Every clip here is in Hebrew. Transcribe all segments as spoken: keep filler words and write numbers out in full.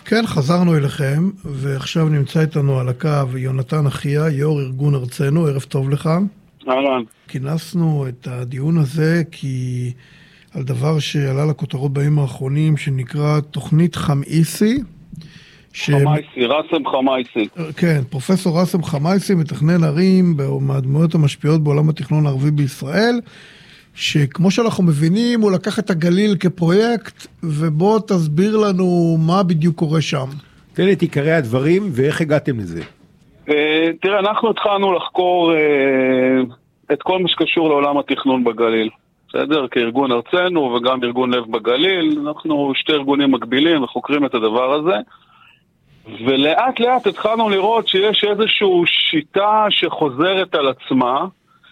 כן, חזרנו אליכם, ועכשיו נמצא איתנו על הקו יונתן אחיה, יו"ר ארגון ארצנו. ערב טוב לך. אהלן. כינסנו את הדיון הזה כי על דבר שעלה לכותרות בימים האחרונים, שנקרא תוכנית חמאיסי. ש... חמאיסי, רסם חמאיסי. כן, פרופסור רסם חמאיסי, מתכנן ערים מהדמויות המשפיעות בעולם התכנון הערבי בישראל, שכמו שאנחנו מבינים, הוא לקח את הגליל כפרויקט, ובוא תסביר לנו מה בדיוק קורה שם. תן את עיקרי הדברים ואיך הגעתם לזה. תראה, אנחנו התחלנו לחקור את כל מה שקשור לעולם התכנון בגליל. בסדר? כארגון ארצנו וגם ארגון לב בגליל, אנחנו שתי ארגונים מקבילים וחוקרים את הדבר הזה. ולאט לאט התחלנו לראות שיש איזושהי שיטה שחוזרת על עצמה,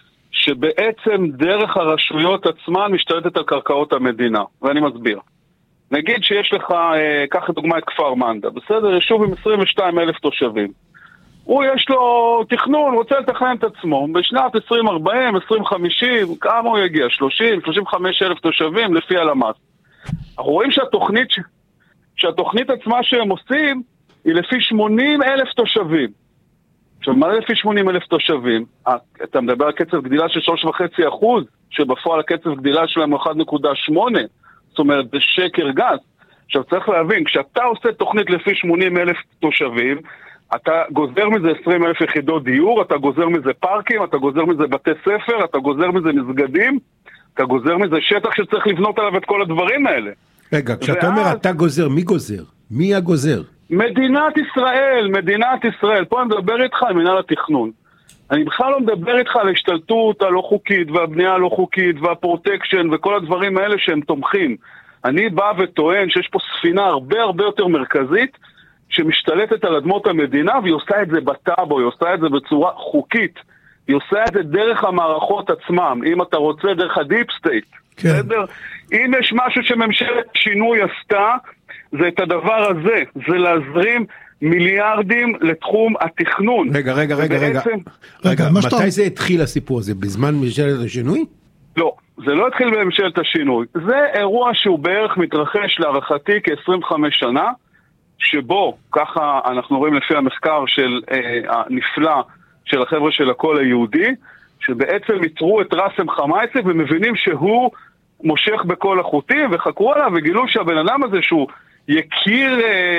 שבעצם דרך הרשויות עצמן משתלטת על קרקעות המדינה. ואני מסביר. נגיד שיש לך, קח דוגמה את כפר מנדה, בסדר? יישוב עם עשרים ושניים אלף תושבים. הוא יש לו תכנון, רוצה לתכנן את עצמו. בשנת עשרים ארבעים, עשרים חמישים, כמה הוא יגיע? שלושים, שלושים וחמישה אלף תושבים לפי הלמ"ס. אנחנו רואים שהתוכנית, שהתוכנית עצמה שהם עושים, היא לפי שמונים אלף תושבים. עכשיו, מה לפי שמונים אלף תושבים? אתה מדבר על קצב גדילה של שלוש וחצי אחוז, שבפועל הקצב גדילה שלהם הוא אחת נקודה שמונה, זאת אומרת, זה שקר גס. עכשיו, צריך להבין, כשאתה עושה תוכנית לפי שמונים אלף תושבים, אתה גוזר מזה עשרים אלף יחידות דיור, אתה גוזר מזה פארקים, אתה גוזר מזה בתי ספר, אתה גוזר מזה מסגדים, אתה גוזר מזה שטח שצריך לבנות עליו את כל הדברים האלה. רגע, כשאתה ואז... אומר אתה גוזר, מי גוזר? מי הגוזר? מדינת ישראל, מדינת ישראל. פה אני מדבר איתך על מנהל התכנון. אני בכלל לא מדבר איתך על השתלטות הלא חוקית והבנייה הלא חוקית והפרוטקשן וכל הדברים האלה שהם תומכים. אני בא וטוען שיש פה ספינה הרבה הרבה יותר מרכזית שמשתלטת על אדמות המדינה, והיא עושה את זה בטאבו, היא עושה את זה בצורה חוקית. היא עושה את זה דרך המערכות עצמם, אם אתה רוצה דרך הדיפ סטייט. כן. בסדר? אם יש משהו שממשלת שינוי עשתה, זה את הדבר הזה, זה להזרים מיליארדים לתחום התכנון. רגע, רגע, רגע, רגע. רגע, מתי זה התחיל הסיפור הזה? בזמן ממשלת השינוי? לא, זה לא התחיל בממשלת השינוי. זה אירוע שהוא בערך מתרחש להערכתי כ-עשרים וחמש שנה, שבו, ככה אנחנו רואים לפי המחקר של אה, הנפלא של החבר'ה של הקול היהודי, שבעצם יתרו את רסם חמאיסי ומבינים שהוא מושך בכל החוטים, וחקרו עליו וגילו שהבן אדם הזה שהוא יכיר,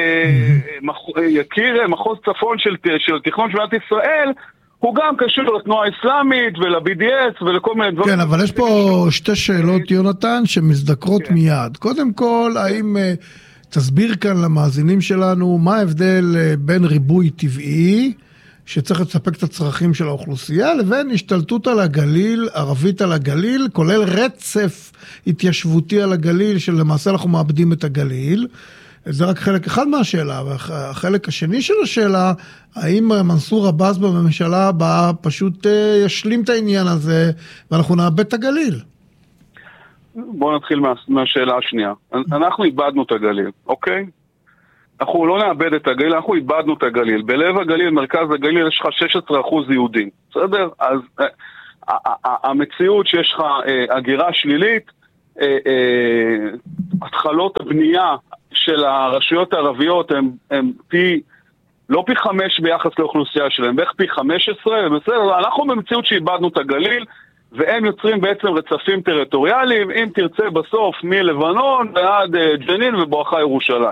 מח... יכיר מחוז צפון של, של תכנון של מדינת ישראל, הוא גם קשור לתנועה האסלאמית ול-בי די אס ולכל מיני דברים. כן, אבל יש פה שתי שאלות, יונתן, שמזדקרות כן. מיד. קודם כל, האם תסביר כאן למאזינים שלנו מה ההבדל בין ריבוי טבעי, שצריך לספק את הצרכים של האוכלוסייה, לבין השתלטות על הגליל, ערבית על הגליל, כולל רצף התיישבותי על הגליל, שלמעשה אנחנו מאבדים את הגליל. זה רק חלק אחד מהשאלה, והחלק השני של השאלה, האם מנסור עבאס בממשלה הבאה פשוט ישלים את העניין הזה, ואנחנו נאבד את הגליל? בואו נתחיל מה, מהשאלה השנייה. אנחנו איבדנו את הגליל, אוקיי? אנחנו לא נאבד את הגליל, אנחנו איבדנו את הגליל. בלב הגליל, מרכז הגליל, יש לך שש עשרה אחוז יהודים. בסדר? אז המציאות שיש לך הגירה שלילית, התחלות הבנייה של הרשויות הערביות הם פי, לא פי חמש ביחס לאוכלוסייה שלהם, בערך פי חמש עשרה, בסדר? אנחנו במציאות שאיבדנו את הגליל, והם יוצרים בעצם רצפים טריטוריאליים, אם תרצה בסוף מלבנון ועד ג'נין ובואכה ירושלים.